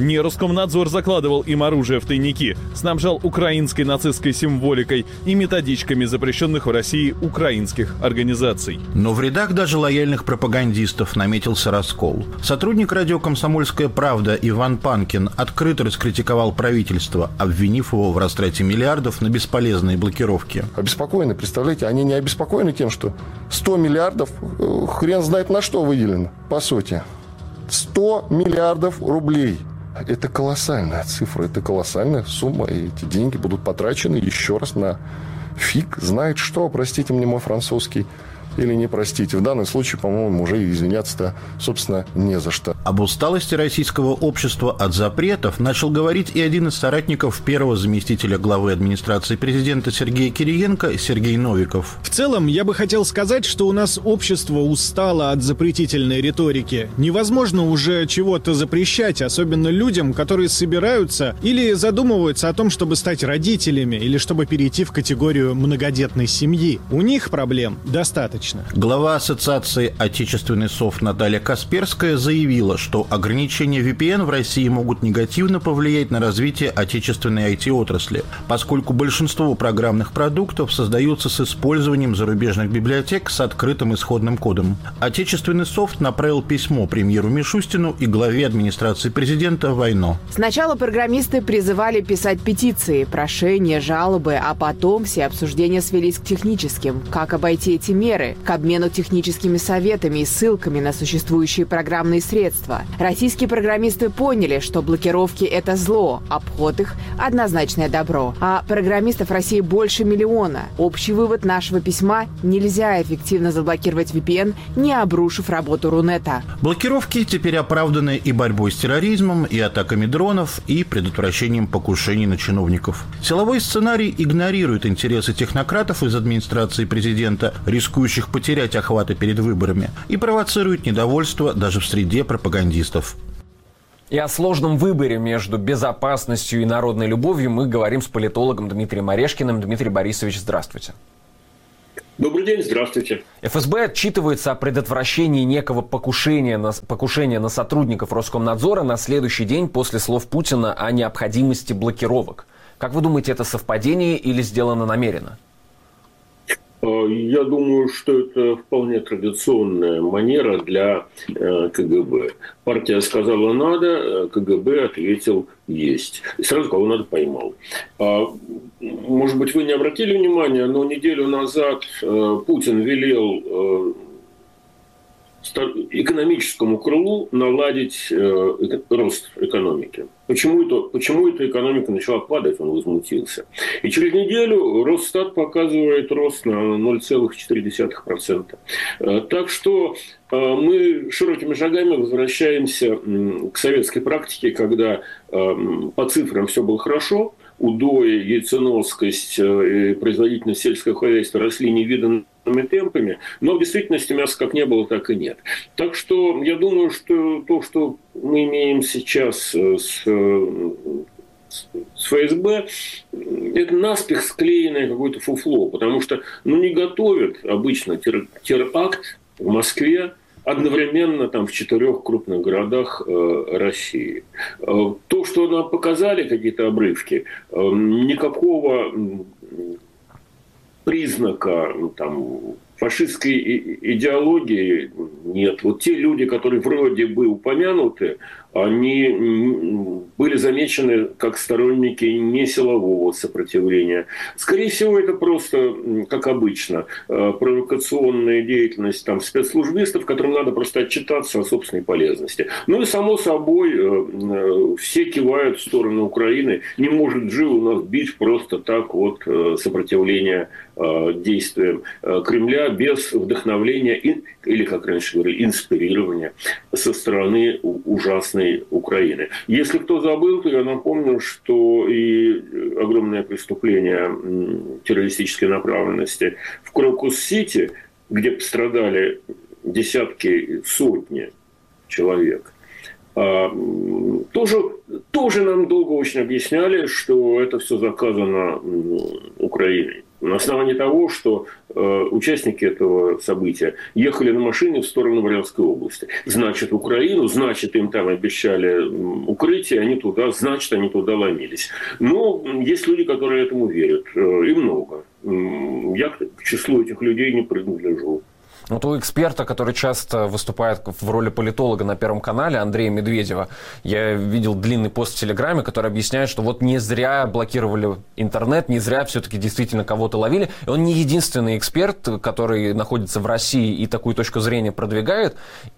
Не Роскомнадзор закладывал им оружие в тайники, снабжал украинской нацистской символикой и методичками запрещенных в России украинских организаций. Но в рядах даже лояльных пропагандистов наметился раскол. Сотрудник радио «Комсомольская правда» Иван Панкин открыто раскритиковал правительство, обвинив его в растрате миллиардов на бесполезные блокировки. Обеспокоены, представляете, они не обеспокоены тем, что сто миллиардов, хрен знает на что выделено, по сути. сто миллиардов рублей. Это колоссальная цифра, это колоссальная сумма, и эти деньги будут потрачены еще раз на фиг знает что, простите мне мой французский, или не простите. В данном случае, по-моему, уже извиняться-то, собственно, не за что. Об усталости российского общества от запретов начал говорить и один из соратников первого заместителя главы администрации президента Сергея Кириенко, Сергей Новиков. В целом, я бы хотел сказать, что у нас общество устало от запретительной риторики. Невозможно уже чего-то запрещать, особенно людям, которые собираются или задумываются о том, чтобы стать родителями, или чтобы перейти в категорию многодетной семьи. У них проблем достаточно. Глава Ассоциации «Отечественный софт» Наталья Касперская заявила, что ограничения ви пи эн в России могут негативно повлиять на развитие отечественной ай ти-отрасли, поскольку большинство программных продуктов создаются с использованием зарубежных библиотек с открытым исходным кодом. Отечественный софт направил письмо премьеру Мишустину и главе администрации президента Вайно. Сначала программисты призывали писать петиции, прошения, жалобы, а потом все обсуждения свелись к техническим. Как обойти эти меры? К обмену техническими советами и ссылками на существующие программные средства. Российские программисты поняли, что блокировки – это зло, обход их – однозначное добро. А программистов в России больше миллиона. Общий вывод нашего письма – нельзя эффективно заблокировать ви пи эн, не обрушив работу Рунета. Блокировки теперь оправданы и борьбой с терроризмом, и атаками дронов, и предотвращением покушений на чиновников. Силовой сценарий игнорирует интересы технократов из администрации президента, рискующих потерять охваты перед выборами, и провоцирует недовольство даже в среде пропагандистов. И о сложном выборе между безопасностью и народной любовью мы говорим с политологом Дмитрием Орешкиным. Дмитрий Борисович, здравствуйте. Добрый день, здравствуйте. эф эс бэ отчитывается о предотвращении некого покушения на, покушения на сотрудников Роскомнадзора на следующий день после слов Путина о необходимости блокировок. Как вы думаете, это совпадение или сделано намеренно? Я думаю, что это вполне традиционная манера для ка гэ бэ. Партия сказала «надо», ка гэ бэ ответил «есть». И сразу кого надо поймал. Может быть, вы не обратили внимания, но неделю назад Путин велел экономическому крылу наладить э, рост экономики. Почему это, почему эта экономика начала падать, он возмутился. И через неделю Росстат показывает рост на ноль целых четыре десятых процента. Э, так что э, мы широкими шагами возвращаемся э, к советской практике, когда э, по цифрам все было хорошо, удои, яйценоскость и производительность сельского хозяйства росли невиданными темпами, но в действительности мяса как не было, так и нет. Так что я думаю, что то, что мы имеем сейчас с, с эф эс бэ, это наспех склеенное какое-то фуфло, потому что ну, не готовят обычно тер, теракт в Москве одновременно там, в четырех крупных городах э, России. Э, то, что нам показали, какие-то обрывки, э, никакого признака там, фашистской идеологии нет. Вот те люди, которые вроде бы упомянуты, они были замечены как сторонники несилового сопротивления. Скорее всего, это просто, как обычно, провокационная деятельность там, спецслужбистов, которым надо просто отчитаться о собственной полезности. Ну и, само собой, все кивают в сторону Украины. Не может же у нас бить просто так вот сопротивление действиям Кремля без вдохновления или, как раньше говорили, инспирирования со стороны ужасной Украины. Если кто забыл, то я напомню, что и огромное преступление террористической направленности в Крокус-Сити, где пострадали десятки, сотни человек, тоже, тоже нам долго очень объясняли, что это все заказано Украиной. На основании того, что э, участники этого события ехали на машине в сторону Брянской области. Значит, в Украину, значит, им там обещали укрытие, они туда, значит, они туда ломились. Но есть люди, которые этому верят. Э, и много. Я к числу этих людей не принадлежу. Вот у эксперта, который часто выступает в роли политолога на Первом канале, Андрея Медведева, я видел длинный пост в Телеграме, который объясняет, что вот не зря блокировали интернет, не зря все-таки действительно кого-то ловили. И он не единственный эксперт, который находится в России и такую точку зрения продвигает,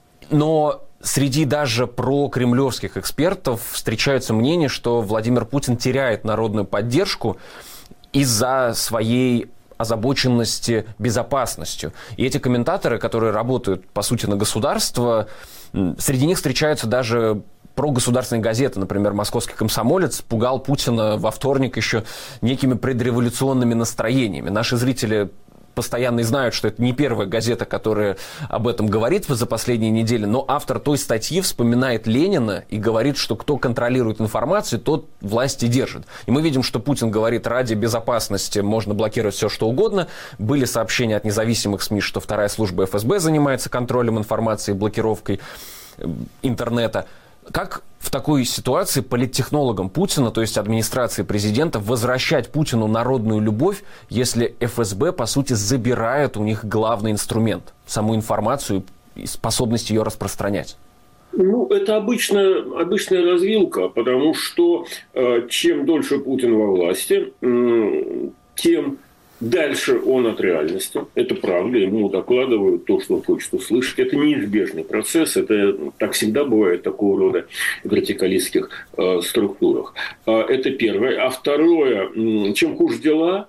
но среди даже прокремлевских экспертов встречаются мнения, что Владимир Путин теряет народную поддержку из-за своей озабоченности безопасностью. И эти комментаторы, которые работают, по сути, на государство, среди них встречаются даже прогосударственные газеты. Например, «Московский комсомолец» пугал Путина во вторник еще некими предреволюционными настроениями. Наши зрители постоянно знают, что это не первая газета, которая об этом говорит за последние недели, но автор той статьи вспоминает Ленина и говорит, что кто контролирует информацию, тот власти держит. И мы видим, что Путин говорит, ради безопасности можно блокировать все, что угодно. Были сообщения от независимых СМИ, что вторая служба эф эс бэ занимается контролем информации, блокировкой интернета. Как в такой ситуации политтехнологам Путина, то есть администрации президента, возвращать Путину народную любовь, если эф эс бэ, по сути, забирает у них главный инструмент, саму информацию и способность ее распространять? Ну, это обычная, обычная развилка, потому что э, чем дольше Путин во власти, э, тем дальше он от реальности. Это правда, ему докладывают то, что он хочет услышать. Это неизбежный процесс, это так всегда бывает в такого рода вертикалистских э, структурах. Э, это первое. А второе, э, чем хуже дела,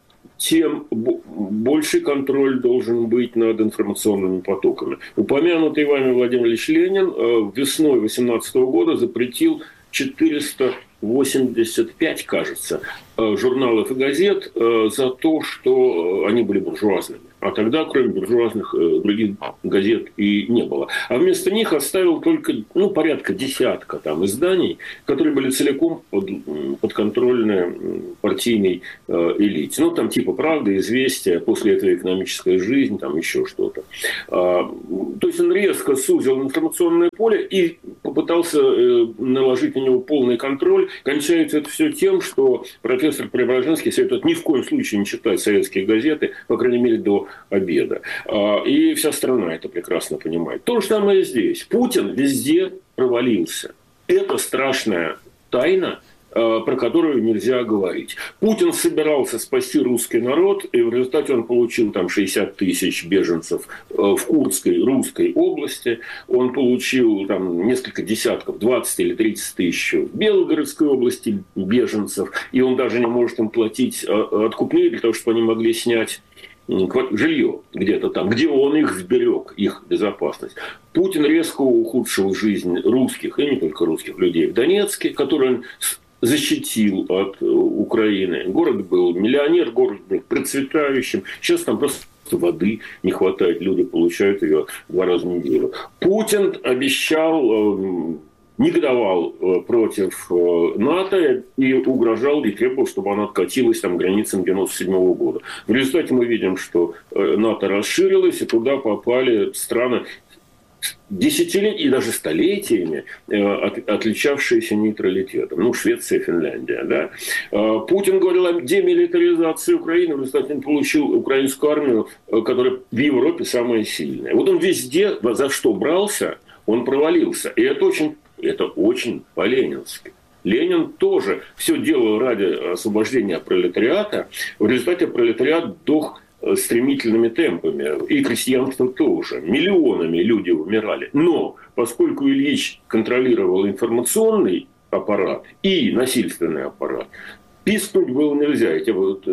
тем больший контроль должен быть над информационными потоками. Упомянутый вами Владимир Ильич Ленин э, весной две тысячи восемнадцатого года запретил четыреста восемьдесят пять, кажется, журналов и газет за то, что они были буржуазными. А тогда, кроме буржуазных, других газет и не было. А вместо них оставил только ну, порядка десятка там, изданий, которые были целиком под, подконтрольны партийной э, элите. Ну, там типа «Правда», «Известия», после этого «Экономическая жизнь», там еще что-то. А, то есть он резко сузил информационное поле и попытался э, наложить на него полный контроль. Кончается это все тем, что профессор Преображенский советует ни в коем случае не читать советские газеты, по крайней мере, до обеда. И вся страна это прекрасно понимает. То же самое здесь. Путин везде провалился. Это страшная тайна, про которую нельзя говорить. Путин собирался спасти русский народ, и в результате он получил там шестьдесят тысяч беженцев в Курской, Русской области. Он получил там несколько десятков, двадцать или тридцать тысяч в Белгородской области беженцев. И он даже не может им платить откупные для того, чтобы они могли снять жилье где-то там, где он их сберег, их безопасность. Путин резко ухудшил жизнь русских, и не только русских людей в Донецке, который он защитил от Украины. Город был миллионер, город был процветающим. Сейчас там просто воды не хватает, люди получают ее два раза в неделю. Путин обещал, негодовал против НАТО и угрожал и требовал, чтобы она откатилась там, к границам девяносто седьмого года. В результате мы видим, что НАТО расширилось, и туда попали страны десятилетиями и даже столетиями от, отличавшиеся нейтралитетом. Ну, Швеция, Финляндия. Да? Путин говорил о демилитаризации Украины. В результате он получил украинскую армию, которая в Европе самая сильная. Вот он везде, за что брался, он провалился. И это очень, это очень по-ленински. Ленин тоже все делал ради освобождения пролетариата. В результате пролетариат дох стремительными темпами. И крестьянство тоже. Миллионами люди умирали. Но поскольку Ильич контролировал информационный аппарат и насильственный аппарат, пискнуть было нельзя. Эти вот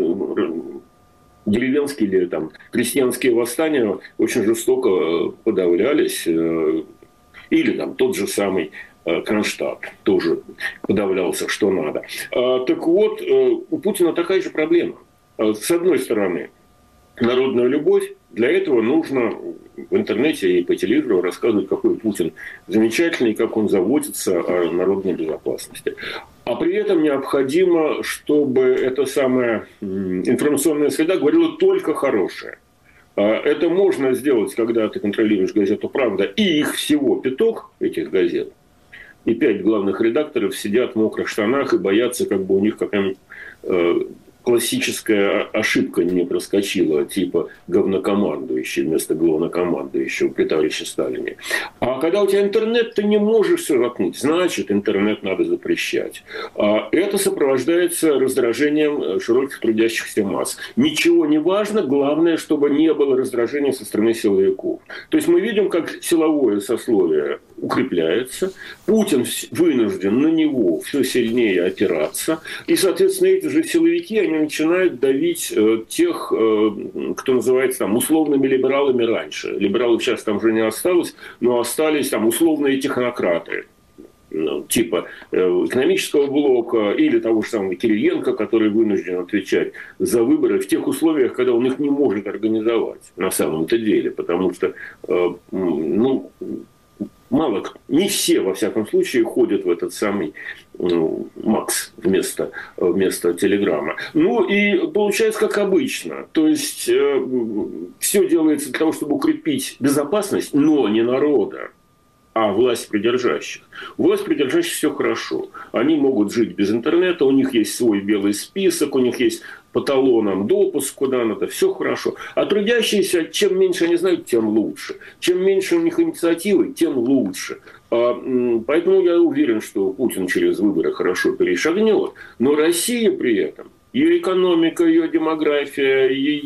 деревенские или там крестьянские восстания очень жестоко подавлялись. Или там тот же самый Кронштадт тоже подавлялся, что надо. Так вот, у Путина такая же проблема. С одной стороны, народная любовь, для этого нужно в интернете и по телевизору рассказывать, какой Путин замечательный, как он заботится о народной безопасности. А при этом необходимо, чтобы эта самая информационная среда говорила только хорошее. Это можно сделать, когда ты контролируешь газету «Правда», и их всего пяток, этих газет, и пять главных редакторов сидят в мокрых штанах и боятся, как бы у них какая-нибудь э, классическая ошибка не проскочила, типа говнокомандующий вместо главнокомандующего при товарище Сталине. А когда у тебя интернет, ты не можешь все заткнуть. Значит, интернет надо запрещать. А это сопровождается раздражением широких трудящихся масс. Ничего не важно, главное, чтобы не было раздражения со стороны силовиков. То есть мы видим, как силовое сословие укрепляется, Путин вынужден на него все сильнее опираться, и, соответственно, эти же силовики, они начинают давить э, тех, э, кто называется там условными либералами раньше. Либералов сейчас там уже не осталось, но остались там условные технократы. Ну, типа э, экономического блока или того же самого Кириенко, который вынужден отвечать за выборы в тех условиях, когда он их не может организовать на самом-то деле, потому что э, ну, мало, не все, во всяком случае, ходят в этот самый ну, Макс вместо, вместо Телеграма. Ну и получается, как обычно. То есть э, все делается для того, чтобы укрепить безопасность, но не народа, а власть придержащих. У власть придержащих все хорошо. Они могут жить без интернета, у них есть свой белый список, у них есть по талонам допуск куда надо, все хорошо. А трудящиеся, чем меньше они знают, тем лучше. Чем меньше у них инициативы, тем лучше. Поэтому я уверен, что Путин через выборы хорошо перешагнет. Но Россия при этом, ее экономика, ее демография,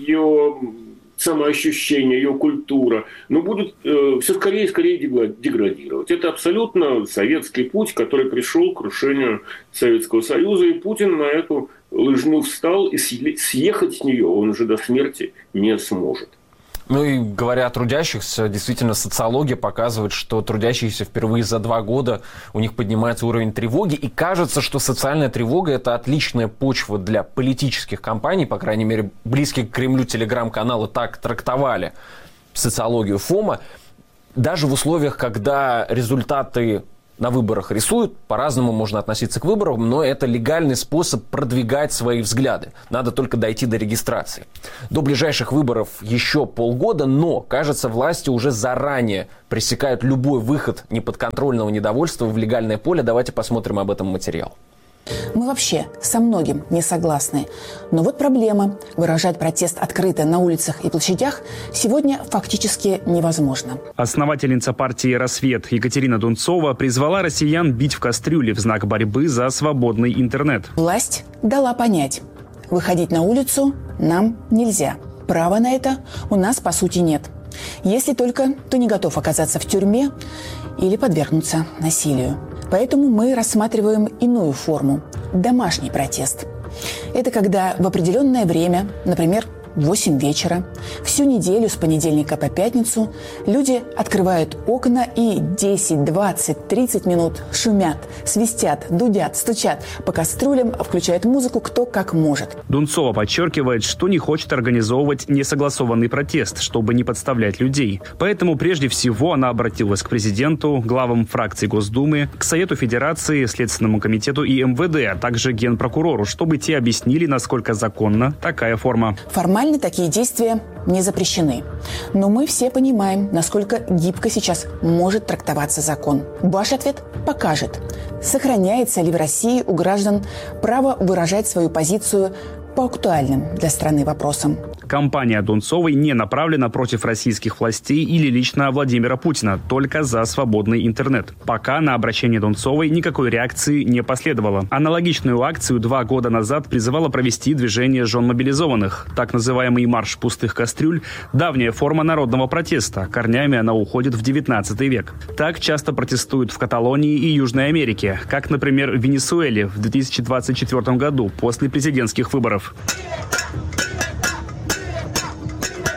ее самоощущение, ее культура, но будут э, все скорее и скорее деградировать. Это абсолютно советский путь, который пришел к крушению Советского Союза, и Путин на эту лыжню встал, и съехать с нее он уже до смерти не сможет. Ну и говоря о трудящихся, действительно социология показывает, что трудящиеся впервые за два года у них поднимается уровень тревоги. И кажется, что социальная тревога – это отличная почва для политических кампаний. По крайней мере, близкие к Кремлю телеграм-каналы так трактовали социологию ФОМа. Даже в условиях, когда результаты на выборах рисуют, по-разному можно относиться к выборам, но это легальный способ продвигать свои взгляды. Надо только дойти до регистрации. До ближайших выборов еще полгода, но, кажется, власти уже заранее пресекают любой выход неподконтрольного недовольства в легальное поле. Давайте посмотрим об этом материал. Мы вообще со многим не согласны. Но вот проблема. Выражать протест открыто на улицах и площадях сегодня фактически невозможно. Основательница партии «Рассвет» Екатерина Дунцова призвала россиян бить в кастрюле в знак борьбы за свободный интернет. Власть дала понять. Выходить на улицу нам нельзя. Права на это у нас, по сути, нет. Если только ты не готов оказаться в тюрьме или подвергнуться насилию. Поэтому мы рассматриваем иную форму – домашний протест. Это когда в определенное время, например, в восемь вечера, всю неделю с понедельника по пятницу люди открывают окна и десять, двадцать, тридцать минут шумят, свистят, дудят, стучат по кастрюлям, включают музыку кто как может. Дунцова подчеркивает, что не хочет организовывать несогласованный протест, чтобы не подставлять людей. Поэтому прежде всего она обратилась к президенту, главам фракций Госдумы, к Совету Федерации, Следственному комитету и эм вэ дэ, а также Генпрокурору, чтобы те объяснили, насколько законна такая форма. Формально такие действия не запрещены. Но мы все понимаем, насколько гибко сейчас может трактоваться закон. Ваш ответ покажет, сохраняется ли в России у граждан право выражать свою позицию по актуальным для страны вопросам. Кампания Дунцовой не направлена против российских властей или лично Владимира Путина, только за свободный интернет. Пока на обращение Дунцовой никакой реакции не последовало. Аналогичную акцию два года назад призывало провести движение жен мобилизованных. Так называемый марш пустых кастрюль – давняя форма народного протеста. Корнями она уходит в девятнадцатый век. Так часто протестуют в Каталонии и Южной Америке, как, например, в Венесуэле в две тысячи двадцать четвёртом году после президентских выборов.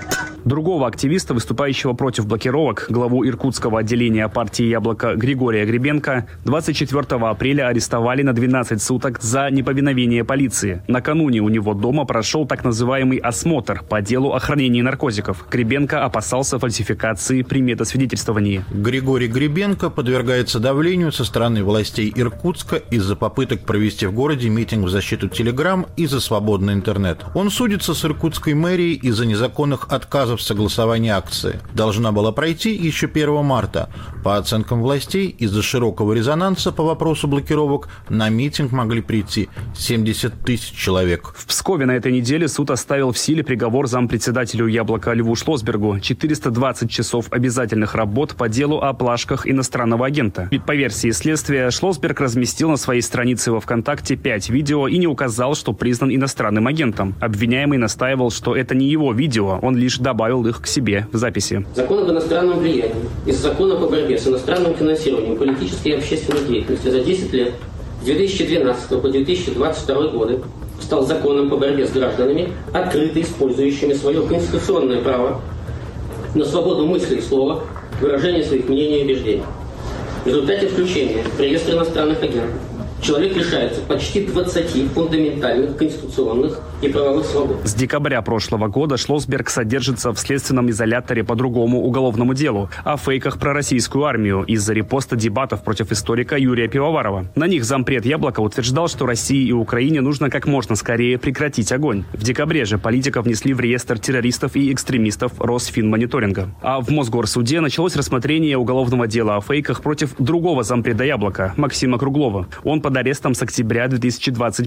Другого активиста, выступающего против блокировок, главу иркутского отделения партии «Яблоко» Григория Гребенко, двадцать четвёртого апреля арестовали на двенадцать суток за неповиновение полиции. Накануне у него дома прошел так называемый осмотр по делу о хранении наркотиков. Гребенко опасался фальсификации при медосвидетельствовании. Григорий Гребенко подвергается давлению со стороны властей Иркутска из-за попыток провести в городе митинг в защиту Телеграм и за свободный интернет. Он судится с иркутской мэрией из-за незаконных отказов в согласовании акции. Должна была пройти еще первого марта. По оценкам властей, из-за широкого резонанса по вопросу блокировок на митинг могли прийти семьдесят тысяч человек. В Пскове на этой неделе суд оставил в силе приговор зампредседателю «Яблока» Льву Шлосбергу. четыреста двадцать часов обязательных работ по делу о плашках иностранного агента. Ведь по версии следствия, Шлосберг разместил на своей странице во ВКонтакте пять видео и не указал, что признан иностранным агентом. Обвиняемый настаивал, что это не его видео, он лишь добавил их к себе в записи. Закон об иностранном влиянии и закон по борьбе с иностранным финансированием политической и общественной деятельности за десять лет с две тысячи двенадцатого по две тысячи двадцать второй годы стал законом по борьбе с гражданами, открыто использующими свое конституционное право на свободу мысли и слова, выражение своих мнений и убеждений. В результате включения в реестр иностранных агентов человек лишается почти двадцати фундаментальных конституционных и правовых свобод. С декабря прошлого года Шлосберг содержится в следственном изоляторе по другому уголовному делу о фейках про российскую армию из-за репоста дебатов против историка Юрия Пивоварова. На них зампред «Яблоко» утверждал, что России и Украине нужно как можно скорее прекратить огонь. В декабре же политика внесли в реестр террористов и экстремистов Росфинмониторинга. А в Мосгорсуде началось рассмотрение уголовного дела о фейках против другого зампреда «Яблока» Максима Круглова. Он под арестом с октября две тысячи двадцать